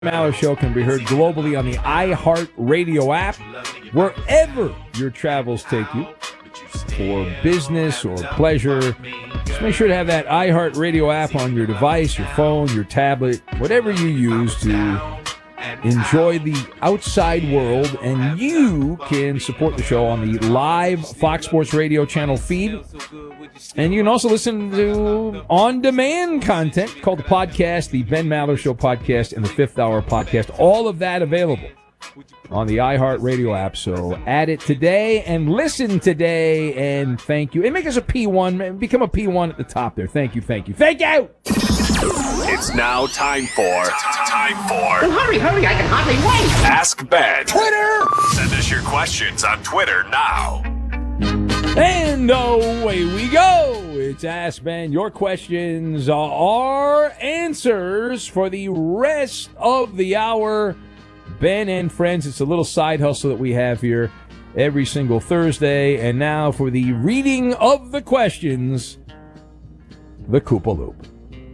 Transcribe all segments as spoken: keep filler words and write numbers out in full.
Maller Show can be heard globally on the iHeartRadio app, wherever your travels take you, for business or pleasure. Just make sure to have that iHeartRadio app on your device, your phone, your tablet, whatever you use to enjoy the outside world, and you can support the show on the live Fox Sports Radio channel feed. And you can also listen to on-demand content called the podcast, the Ben Maller Show podcast, and the Fifth Hour podcast. All of that available on the iHeartRadio app. So add it today and listen today, and thank you. And make us a P one. Become a P one at the top there. Thank you, thank you, thank you! It's now time for... Time for... Well, hurry, hurry, I can hardly wait! Ask Ben. Twitter! Send us your questions on Twitter now. And away we go. It's Ask Ben. Your questions are answers for the rest of the hour. Ben and friends, it's a little side hustle that we have here every single Thursday. And now for the reading of the questions, the Koopa Loop.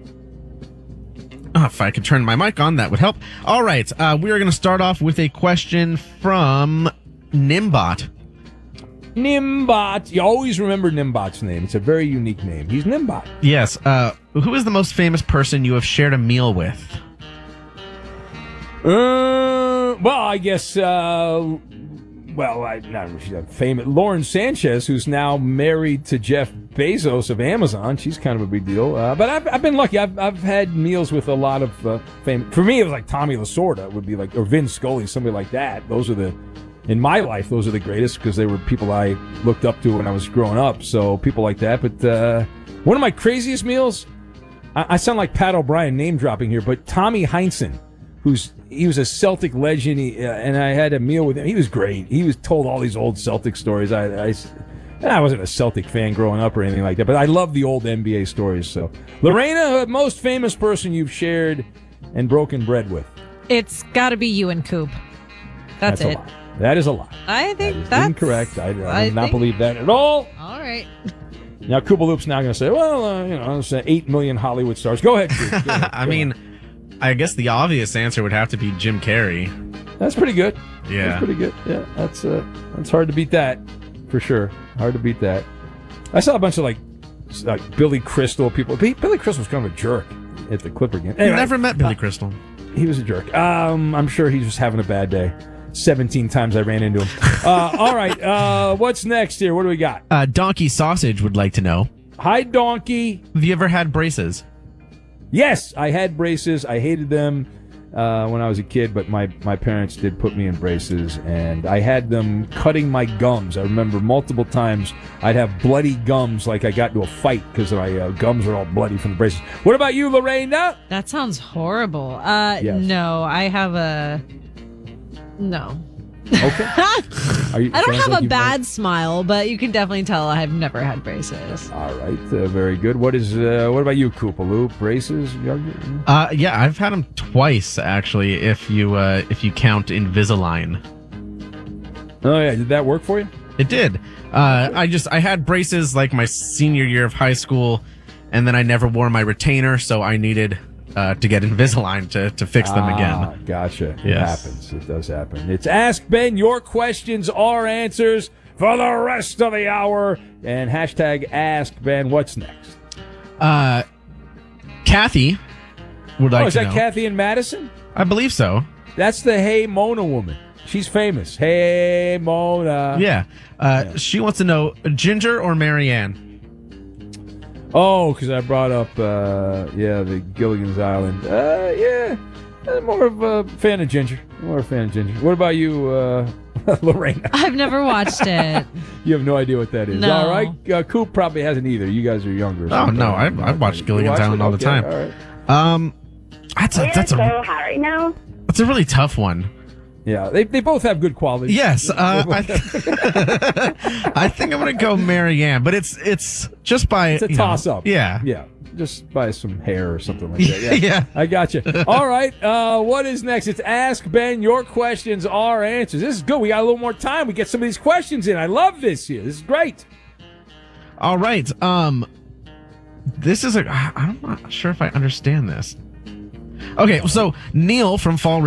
Oh, if I could turn my mic on, that would help. All right, uh, we are going to start off with a question from Nimbot. Nimbot. You always remember Nimbot's name. It's a very unique name. He's Nimbot. Yes. Uh, who is the most famous person you have shared a meal with? Uh, well, I guess, uh, well, I, not she's not famous. Lauren Sanchez, who's now married to Jeff Bezos of Amazon. She's kind of a big deal. Uh, but I've, I've been lucky. I've, I've had meals with a lot of uh, fame. For me, it was like Tommy Lasorda would be like, or Vin Scully, somebody like that. Those are the, in my life, those are the greatest because they were people I looked up to when I was growing up. So people like that. But uh, one of my craziest meals, I, I sound like Pat O'Brien name dropping here, but Tommy Heinsohn, who's he was a Celtic legend, he, uh, and I had a meal with him. He was great. He was told all these old Celtic stories. I, I, I wasn't a Celtic fan growing up or anything like that, but I love the old N B A stories. So, Lorena, most famous person you've shared and broken bread with? It's got to be you and Coop. That's, That's it. A lie. That is a lie. I think that is that's incorrect. I, I, I do not think... believe that at all. All right. Now, Koopa Loop's now going to say, well, uh, you know, it's uh, eight million Hollywood stars. Go ahead, Coop. Go ahead. I Go mean, on. I guess the obvious answer would have to be Jim Carrey. That's pretty good. Yeah. That's pretty good. Yeah, that's uh, that's hard to beat that, for sure. Hard to beat that. I saw a bunch of, like, like Billy Crystal people. Billy Crystal was kind of a jerk at the Clipper game. Anyway, I never met Billy Crystal. He was a jerk. Um, I'm sure he's just having a bad day. seventeen times I ran into him. Uh, all right, uh, what's next here? What do we got? Uh, Donkey Sausage would like to know. Hi, Donkey. Have you ever had braces? Yes, I had braces. I hated them uh, when I was a kid, but my, my parents did put me in braces, and I had them cutting my gums. I remember multiple times I'd have bloody gums like I got into a fight because my uh, gums were all bloody from the braces. What about you, Lorena? That sounds horrible. Uh, Yes. No, I have a... No. Okay. Are you, I don't sounds have like a you've bad smile, but you can definitely tell I've never had braces. All right, uh, very good. What is? Uh, what about you, Koopa Loop? Braces? Uh, yeah, I've had them twice actually. If you uh, if you count Invisalign. Oh yeah, did that work for you? It did. Uh, I just I had braces like my senior year of high school, and then I never wore my retainer, so I needed uh, to get Invisalign to to fix them ah, again. Gotcha. It Yes. happens. It does happen. It's Ask Ben. Your questions are answers for the rest of the hour. And hashtag Ask Ben. What's next? Uh, Kathy would like oh, is to that know. Kathy and Madison? I believe so. That's the Hey Mona woman. She's famous. Hey Mona. Yeah. Uh, Yeah. She wants to know Ginger or Marianne. Oh, because I brought up, uh, yeah, the Gilligan's Island. Uh, yeah, I'm more of a fan of Ginger. More of a fan of Ginger. What about you, uh, Lorena? I've never watched it. You have no idea what that is. No. All right. Uh, Coop probably hasn't either. You guys are younger. Oh, no, I- I've watched Gilligan's Island all the time. All right. Um, that's a, that's so a hard now. that's a really tough one. Yeah, they they both have good qualities. Yes, uh, I, th- I think I'm gonna go Marianne, but it's it's just by It's a you know, toss up. Yeah, Yeah. Just buy some hair or something like that. Yeah. Yeah. I got you. All right. Uh, what is next? It's Ask Ben. Your questions are answers. This is good. We got a little more time. We get some of these questions in. I love this here. This is great. All right. Um, this is a. I'm not sure if I understand this. Okay, so Neil from Fall